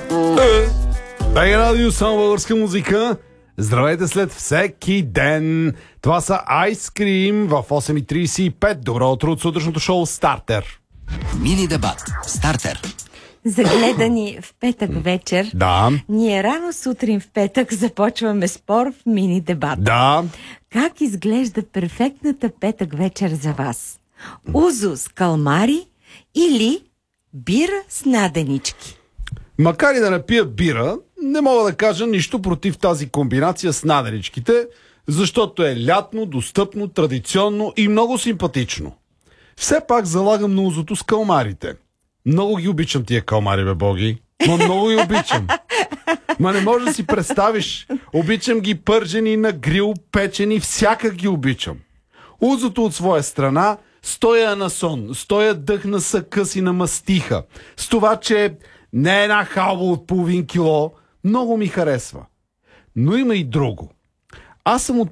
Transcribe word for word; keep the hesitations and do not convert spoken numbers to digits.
Бег радио, само българска музика. Здравейте след всеки ден. Това са Ice Cream в осем и трийсет и пет. Добро утро от сутрешното шоу Стартер. Мини дебат. Стартер. Загледани в петък вечер. Да. Ние рано сутрин в петък започваме спор в мини дебат. Да. Как изглежда перфектната петък вечер за вас? Узо с калмари или бира с наденички? Макар и да не пия бира, не мога да кажа нищо против тази комбинация с наденичките, защото е лятно, достъпно, традиционно и много симпатично. Все пак залагам на узото с калмарите. Много ги обичам тия калмари, бе, боги. Ма много ги обичам. Ма не можеш да си представиш. Обичам ги пържени на грил, печени, всяка ги обичам. Узото от своя страна стоя на сон, стоя дъх на съкъс и на мастиха. С това, че не е една халба от половин кило, много ми харесва. Но има и друго. Аз съм от